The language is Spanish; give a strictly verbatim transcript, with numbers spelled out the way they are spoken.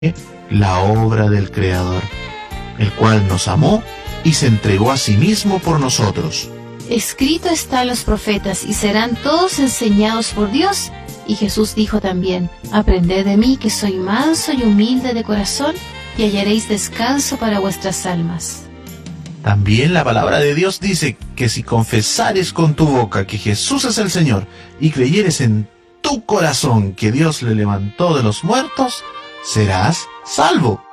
la obra del Creador, el cual nos amó y se entregó a sí mismo por nosotros. Escrito está en los profetas, y serán todos enseñados por Dios. Y Jesús dijo también: aprended de mí, que soy manso y humilde de corazón, y hallaréis descanso para vuestras almas. También la palabra de Dios dice que si confesares con tu boca que Jesús es el Señor y creyeres en tu corazón que Dios le levantó de los muertos, serás salvo.